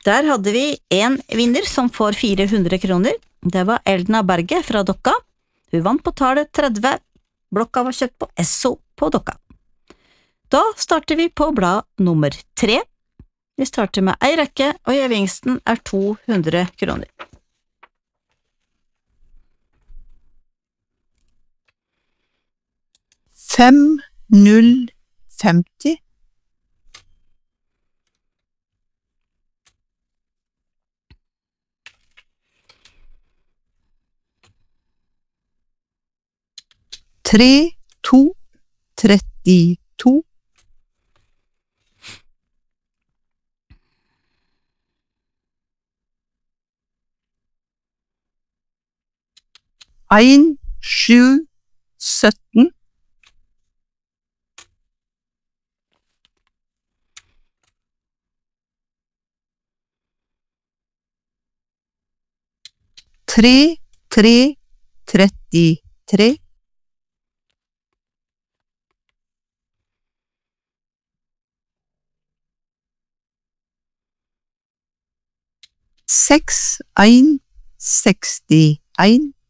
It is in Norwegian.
Der hadde vi en vinner som får 400 kroner. Det var Eldna Berge fra Dokka. Hun vant på tallet 30. Blokka var kjøpt på Esso på Dokka. Da starter vi på blad nummer 3. Vi starter med ei rekke, og gevinsten 200 kroner. Fem, 0, 50. Tre, 2, 32. Ein, 7, 17. Tre, 3, 33. Seks, 1, 61.